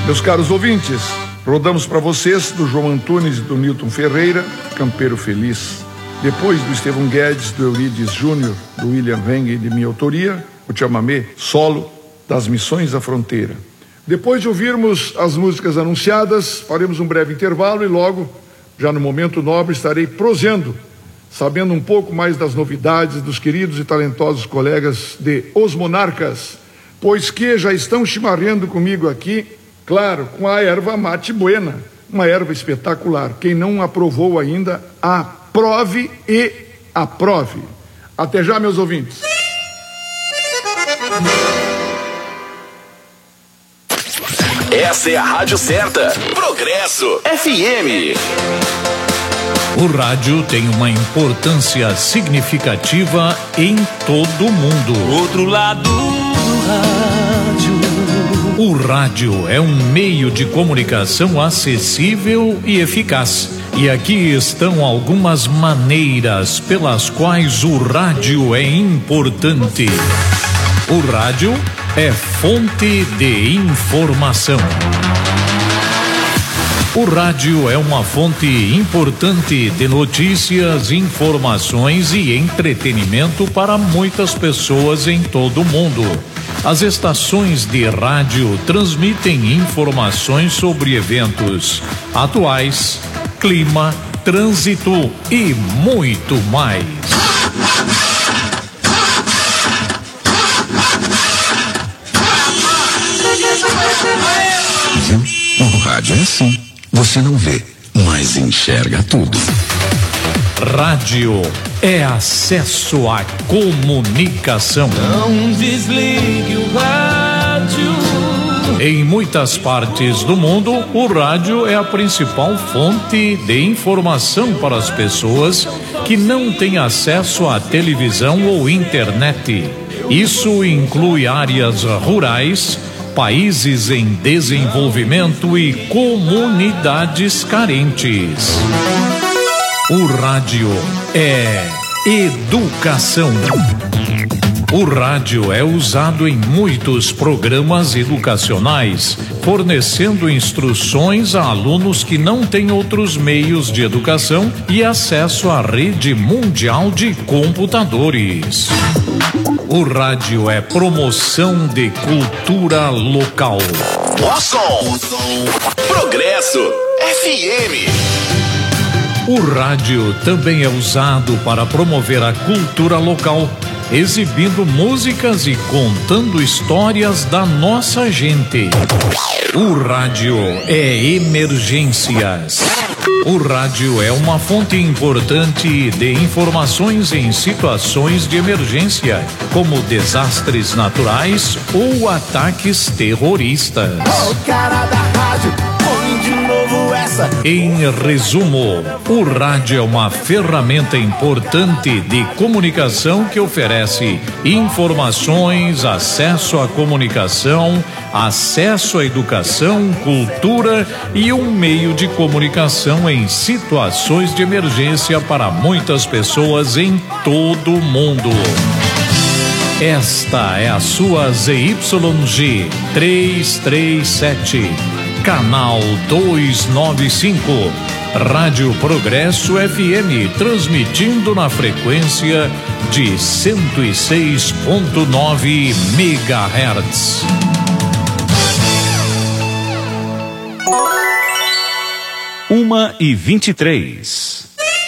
Meus caros ouvintes, rodamos para vocês do João Antunes e do Nilton Ferreira, Campeiro Feliz. Depois do Estevão Guedes, do Eurides Júnior, do William Weng de minha autoria, o chamamé solo das Missões à Fronteira. Depois de ouvirmos as músicas anunciadas, faremos um breve intervalo e logo, já no momento nobre, estarei prosendo, sabendo um pouco mais das novidades dos queridos e talentosos colegas de Os Monarcas, pois que já estão chimarrando comigo aqui, claro, com a erva mate buena, uma erva espetacular. Quem não aprovou ainda, aprove e aprove. Até já, meus ouvintes. Essa é a rádio certa. Progresso FM. O rádio tem uma importância significativa em todo o mundo. Outro lado do rádio. O rádio é um meio de comunicação acessível e eficaz. E aqui estão algumas maneiras pelas quais o rádio é importante. O rádio é fonte de informação. O rádio é uma fonte importante de notícias, informações e entretenimento para muitas pessoas em todo o mundo. As estações de rádio transmitem informações sobre eventos atuais, clima, trânsito e muito mais. O rádio é assim. Você não vê, mas enxerga tudo. Rádio é acesso à comunicação. Não desligue o rádio. Em muitas partes do mundo, o rádio é a principal fonte de informação para as pessoas que não têm acesso à televisão ou internet. Isso inclui áreas rurais, países em desenvolvimento e comunidades carentes. O rádio é educação. O rádio é usado em muitos programas educacionais, fornecendo instruções a alunos que não têm outros meios de educação e acesso à rede mundial de computadores. O rádio é promoção de cultura local. O som. Progresso FM. O rádio também é usado para promover a cultura local, exibindo músicas e contando histórias da nossa gente. O rádio é emergências. O rádio é uma fonte importante de informações em situações de emergência, como desastres naturais ou ataques terroristas. O cara da rádio, põe de novo essa. Em resumo, o rádio é uma ferramenta importante de comunicação que oferece informações, acesso à comunicação, acesso à educação, cultura e um meio de comunicação em situações de emergência para muitas pessoas em todo o mundo. Esta é a sua ZYG 337, canal 295, Rádio Progresso FM, transmitindo na frequência de 106.9 MHz. Uma e 23.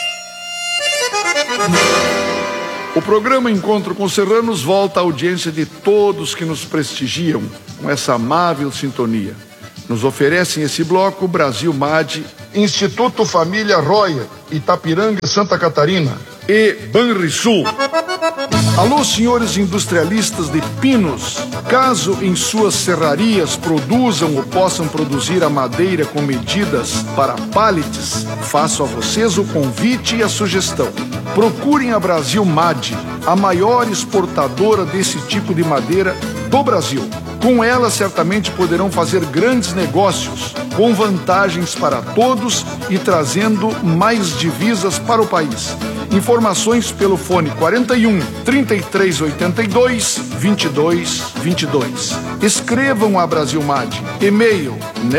O programa Encontro com Serranos volta à audiência de todos que nos prestigiam com essa amável sintonia. Nos oferecem esse bloco Brasil MAD, Instituto Família Roya, Itapiranga, Santa Catarina e Banrisul. Alô, senhores industrialistas de Pinos, caso em suas serrarias produzam ou possam produzir a madeira com medidas para pallets, faço a vocês o convite e a sugestão. Procurem a Brasil MAD, a maior exportadora desse tipo de madeira do Brasil. Com ela, certamente poderão fazer grandes negócios, com vantagens para todos e trazendo mais divisas para o país. Informações pelo fone 41 3382 2222. Escrevam a Brasilmad. E-mail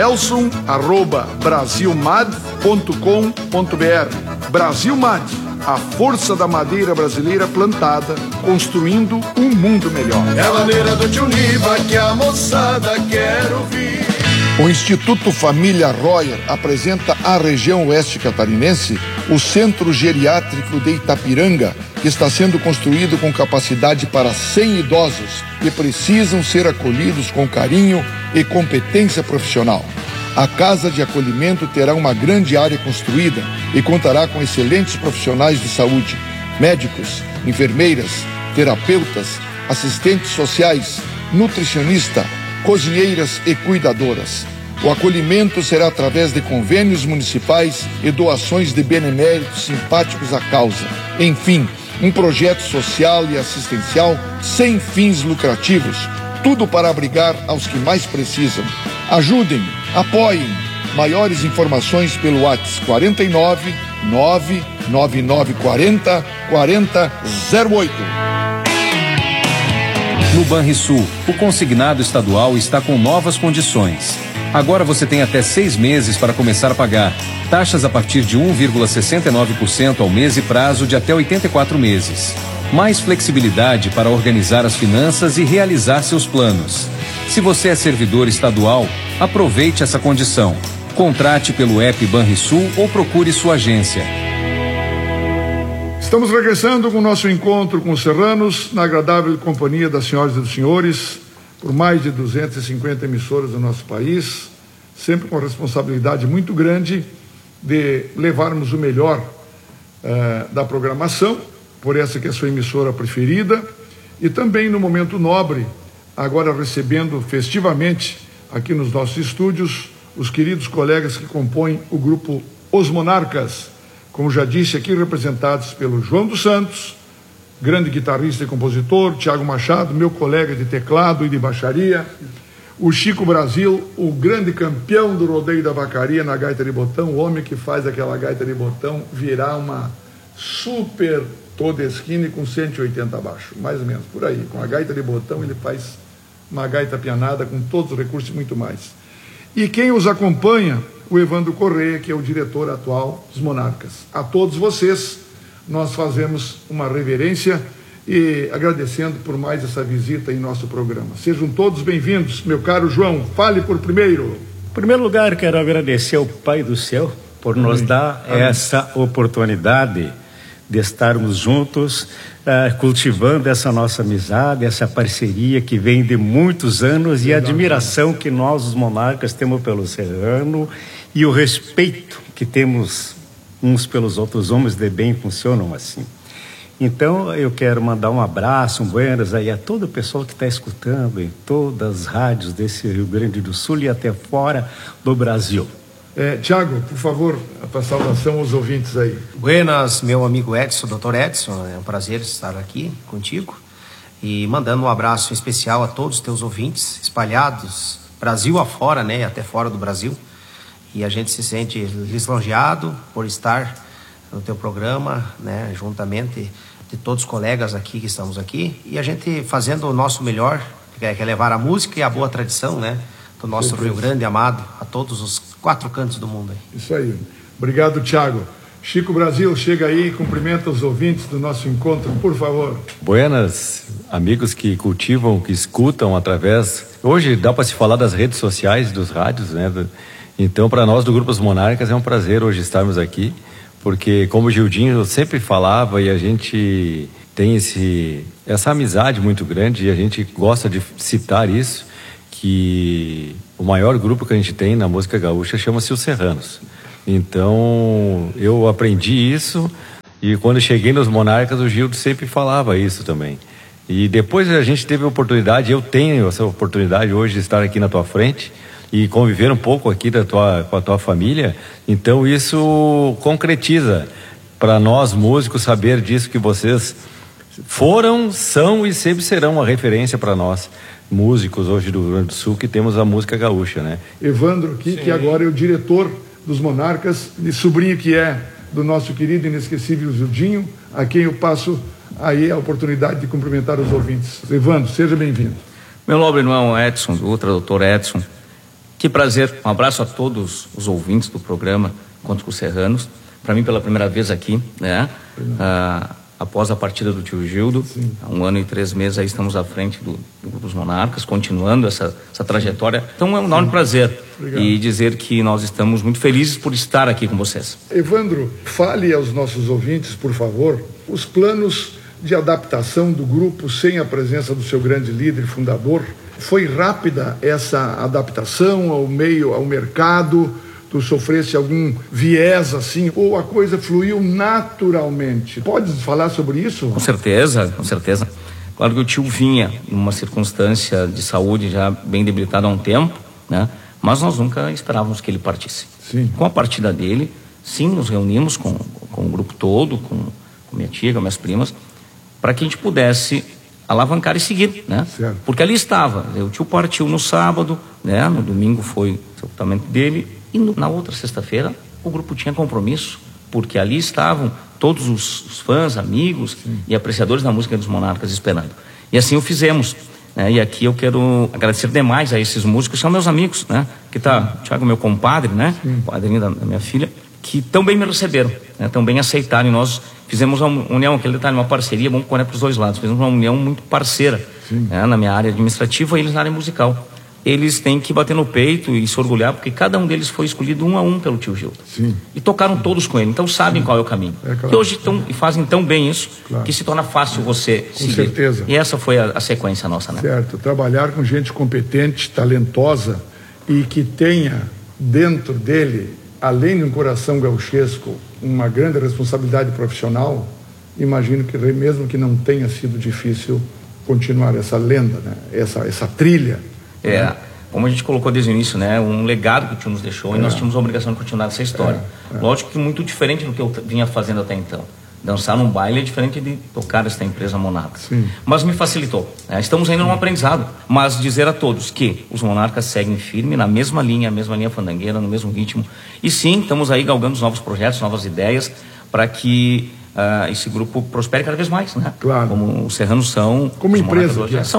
nelson@brasilmad.com.br. Brasilmad, a força da madeira brasileira plantada, construindo um mundo melhor. É a maneira do tio Niva que a moçada quer ouvir. O Instituto Família Royer apresenta à região oeste catarinense o Centro Geriátrico de Itapiranga, que está sendo construído com capacidade para 100 idosos que precisam ser acolhidos com carinho e competência profissional. A Casa de Acolhimento terá uma grande área construída e contará com excelentes profissionais de saúde, médicos, enfermeiras, terapeutas, assistentes sociais, nutricionista, cozinheiras e cuidadoras. O acolhimento será através de convênios municipais e doações de beneméritos simpáticos à causa. Enfim, um projeto social e assistencial sem fins lucrativos, tudo para abrigar aos que mais precisam. Ajudem, apoiem. Maiores informações pelo WhatsApp 49 99940 4008. No Banrisul, o consignado estadual está com novas condições. Agora você tem até 6 meses para começar a pagar. Taxas a partir de 1,69% ao mês e prazo de até 84 meses. Mais flexibilidade para organizar as finanças e realizar seus planos. Se você é servidor estadual, aproveite essa condição. Contrate pelo app Banrisul ou procure sua agência. Estamos regressando com o nosso encontro com os serranos, na agradável companhia das senhoras e dos senhores, por mais de 250 emissoras do nosso país, sempre com a responsabilidade muito grande de levarmos o melhor da programação, por essa que é a sua emissora preferida, e também no momento nobre, agora recebendo festivamente aqui nos nossos estúdios os queridos colegas que compõem o grupo Os Monarcas, como já disse aqui, representados pelo João dos Santos, grande guitarrista e compositor, Tiago Machado, meu colega de teclado e de baixaria, o Chico Brasil, o grande campeão do rodeio da vacaria na gaita de botão, o homem que faz aquela gaita de botão virar uma super Todeschini com 180 abaixo, mais ou menos, por aí. Com a gaita de botão ele faz uma gaita pianada com todos os recursos e muito mais. E quem os acompanha, o Evandro Correia, que é o diretor atual dos Monarcas. A todos vocês, nós fazemos uma reverência e agradecendo por mais essa visita em nosso programa. Sejam todos bem-vindos. Meu caro João, fale por primeiro. Em primeiro lugar, quero agradecer ao Pai do Céu por nos dar essa oportunidade de estarmos juntos, cultivando essa nossa amizade, essa parceria que vem de muitos anos e a admiração que nós, os monarcas, temos pelo serrano e o respeito que temos uns pelos outros. Homens de bem funcionam assim. Então, eu quero mandar um abraço, um buenas aí a todo o pessoal que está escutando em todas as rádios desse Rio Grande do Sul e até fora do Brasil. Tiago, por favor, a saudação aos ouvintes aí. Buenas, meu amigo Edson, doutor Edson, é um prazer estar aqui contigo e mandando um abraço especial a todos os teus ouvintes espalhados, Brasil afora, né, até fora do Brasil, e a gente se sente lisonjeado por estar no teu programa, né, juntamente de todos os colegas aqui que estamos aqui, e a gente fazendo o nosso melhor, que é levar a música e a boa tradição, né, do nosso Rio Grande amado a todos os 4 cantos do mundo aí. Isso aí. Obrigado, Tiago. Chico Brasil, chega aí e cumprimenta os ouvintes do nosso encontro, por favor. Buenas, amigos que cultivam, que escutam através... Hoje dá para se falar das redes sociais, dos rádios, né? Então, para nós do Grupo Os Monarcas é um prazer hoje estarmos aqui, porque como o Gildinho sempre falava e a gente tem essa amizade muito grande e a gente gosta de citar isso, que o maior grupo que a gente tem na música gaúcha chama-se Os Serranos. Então, eu aprendi isso e quando cheguei nos Monarcas, o Gildo sempre falava isso também. E depois a gente teve a oportunidade, eu tenho essa oportunidade hoje de estar aqui na tua frente e conviver um pouco aqui com a tua família. Então, isso concretiza para nós músicos saber disso que vocês foram, são e sempre serão uma referência para nós músicos hoje do Rio Grande do Sul, que temos a música gaúcha, né? Evandro aqui, que agora é o diretor dos Monarcas, de sobrinho que é do nosso querido e inesquecível Zildinho, a quem eu passo aí a oportunidade de cumprimentar os ouvintes. Evandro, seja bem-vindo. Meu nobre irmão Edson Dutra, doutor Edson, que prazer, um abraço a todos os ouvintes do programa Encontro com Serranos, para mim pela primeira vez aqui, né? Após a partida do tio Gildo, há 1 ano e 3 meses aí estamos à frente do Grupo dos Monarcas, continuando essa trajetória. Então é um enorme prazer. Obrigado. E dizer que nós estamos muito felizes por estar aqui com vocês. Evandro, fale aos nossos ouvintes, por favor, os planos de adaptação do grupo sem a presença do seu grande líder e fundador. Foi rápida essa adaptação ao meio, ao mercado? Tu sofresse algum viés assim, ou a coisa fluiu naturalmente? Pode falar sobre isso? Com certeza, com certeza. Claro que o tio vinha numa circunstância de saúde já bem debilitada há um tempo, né? Mas nós nunca esperávamos que ele partisse. Sim. Com a partida dele, sim, nos reunimos com o grupo todo, com minha tia, com minhas primas, para que a gente pudesse alavancar e seguir, né? Certo. Porque ali estava, o tio partiu no sábado, né? No domingo foi o sepultamento dele, e na outra sexta-feira o grupo tinha compromisso, porque ali estavam todos os fãs, amigos e apreciadores da música dos Monarcas esperando. E assim o fizemos, né? E aqui eu quero agradecer demais a esses músicos, são meus amigos, né? Que tá o Thiago, meu compadre, né? Padrinho da minha filha, que tão bem me receberam, né? Tão bem aceitaram, e nós fizemos uma união, aquele detalhe, uma parceria, bom quando é para os dois lados, fizemos uma união muito parceira, né? Na minha área administrativa e eles na área musical. Eles têm que bater no peito e se orgulhar, porque cada um deles foi escolhido 1 a 1 pelo tio Gildo. Sim. E tocaram todos com ele, então sabem qual é o caminho. Claro. E hoje e fazem tão bem isso, que se torna fácil você seguir. Com certeza. E essa foi a sequência nossa, né? Certo, trabalhar com gente competente, talentosa e que tenha dentro dele, além de um coração gauchesco, uma grande responsabilidade profissional, imagino que mesmo que não tenha sido difícil continuar essa lenda, né? Essa trilha. Como a gente colocou desde o início, né? Um legado que o tio nos deixou e nós tínhamos a obrigação de continuar essa história. Lógico que muito diferente do que eu vinha fazendo até então. Dançar num baile é diferente de tocar esta empresa Monarca. Sim. Mas me facilitou, né? Estamos ainda num aprendizado, mas dizer a todos que os Monarcas seguem firme na mesma linha fandangueira, no mesmo ritmo. E sim, estamos aí galgando novos projetos, novas ideias, para que esse grupo prospere cada vez mais, né? Claro. Como os Serranos são. Como empresa. Hoje, são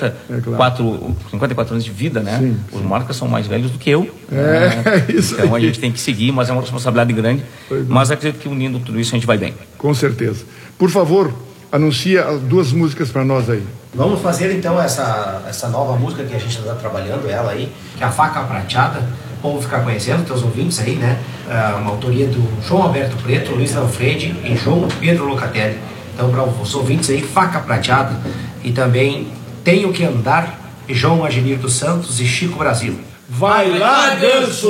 54 anos de vida, né? Sim, os Monarcas são mais velhos do que eu. Isso então aí. A gente tem que seguir, mas é uma responsabilidade grande. Mas acredito que unindo tudo isso a gente vai bem. Com certeza. Por favor, anuncia 2 músicas para nós aí. Vamos fazer então essa nova música que a gente está trabalhando, ela aí, que é a Faca Prateada. O povo ficar conhecendo, teus ouvintes aí, né? Uma autoria do João Alberto Preto, Luiz Alfredi e João Pedro Locatelli. Então, para os ouvintes aí, Faca Prateada. E também Tenho que Andar, João Agenir dos Santos e Chico Brasil. Vai lá, Ganso!